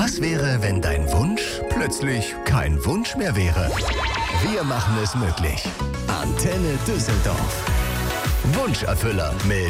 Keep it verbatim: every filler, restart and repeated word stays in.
Was wäre, wenn dein Wunsch plötzlich kein Wunsch mehr wäre? Wir machen es möglich. Antenne Düsseldorf. Wunscherfüller mit